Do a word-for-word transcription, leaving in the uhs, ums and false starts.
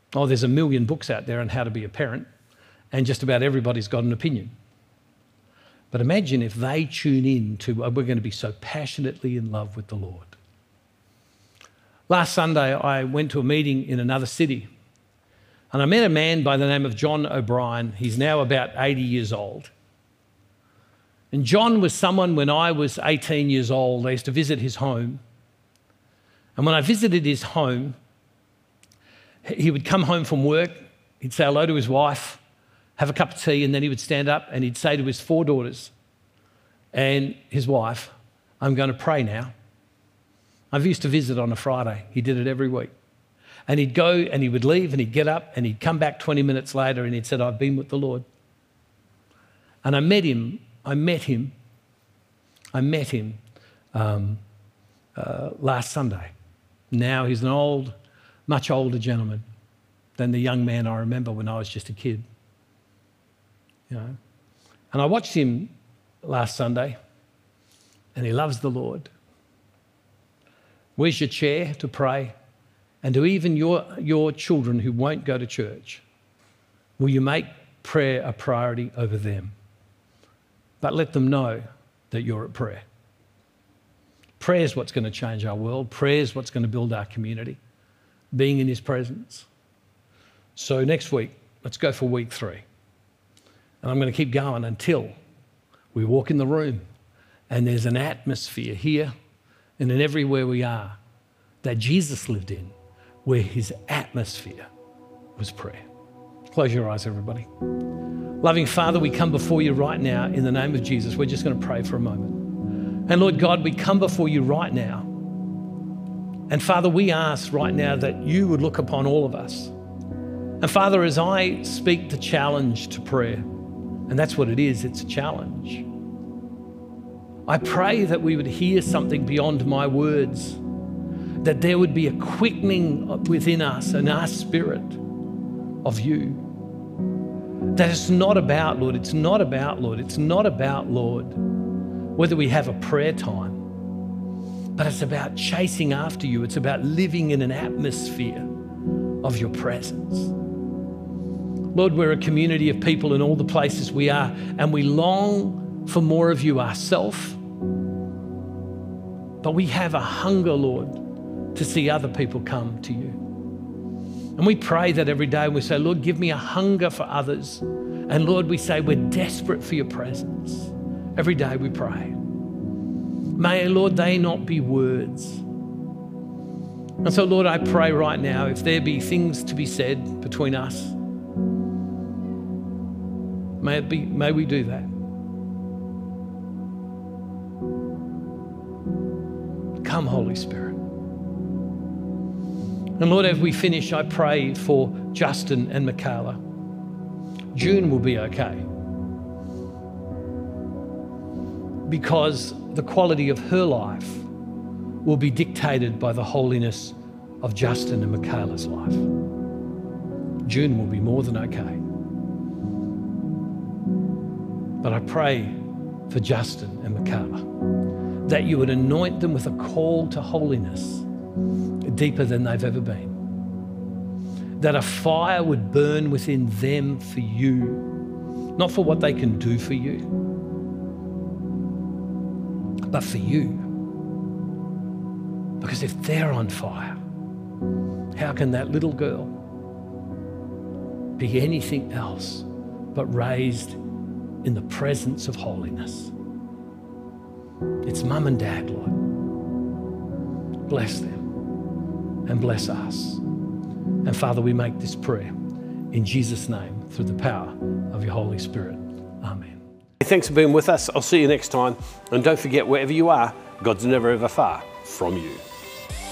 Oh, there's a million books out there on how to be a parent, and just about everybody's got an opinion. But imagine if they tune in to, oh, we're going to be so passionately in love with the Lord. Last Sunday, I went to a meeting in another city, and I met a man by the name of John O'Brien. He's now about eighty years old. And John was someone, when I was eighteen years old, I used to visit his home. And when I visited his home, he would come home from work, he'd say hello to his wife, have a cup of tea, and then he would stand up and he'd say to his four daughters and his wife, I'm going to pray now. I used to visit on a Friday. He did it every week. And he'd go and he would leave and he'd get up and he'd come back twenty minutes later and he'd said, I've been with the Lord. And I met him, I met him, I met him um, uh, last Sunday. Now he's an old, much older gentleman than the young man I remember when I was just a kid. You know? And I watched him last Sunday and he loves the Lord. Where's your chair to pray? And to even your, your children who won't go to church, will you make prayer a priority over them? But let them know that you're at prayer. Prayer is what's going to change our world. Prayer is what's going to build our community, being in his presence. So next week, let's go for week three. And I'm going to keep going until we walk in the room and there's an atmosphere here and in everywhere we are that Jesus lived in, where his atmosphere was prayer. Close your eyes, everybody. Loving Father, we come before you right now in the name of Jesus. We're just going to pray for a moment. And Lord God, we come before you right now. And Father, we ask right now that you would look upon all of us. And Father, as I speak the challenge to prayer, and that's what it is, it's a challenge. I pray that we would hear something beyond my words, that there would be a quickening within us and our spirit of you. That it's not about, Lord, it's not about, Lord, it's not about, Lord, whether we have a prayer time, but it's about chasing after you. It's about living in an atmosphere of your presence. Lord, we're a community of people in all the places we are, and we long for more of you ourselves, but we have a hunger, Lord, to see other people come to you. And we pray that every day. We say, Lord, give me a hunger for others. And Lord, we say we're desperate for your presence. Every day we pray. May, Lord, they not be words. And so, Lord, I pray right now, if there be things to be said between us, may it be, may we do that. Come, Holy Spirit. And Lord, as we finish, I pray for Justin and Michaela. June will be okay, because the quality of her life will be dictated by the holiness of Justin and Michaela's life. June will be more than okay. But I pray for Justin and Michaela that you would anoint them with a call to holiness deeper than they've ever been. That a fire would burn within them for you, not for what they can do for you, but for you. Because if they're on fire, how can that little girl be anything else but raised in the presence of holiness? It's mum and dad, Lord. Bless them and bless us. And Father, we make this prayer in Jesus' name through the power of your Holy Spirit. Amen. Thanks for being with us. I'll see you next time. And don't forget, wherever you are, God's never ever far from you.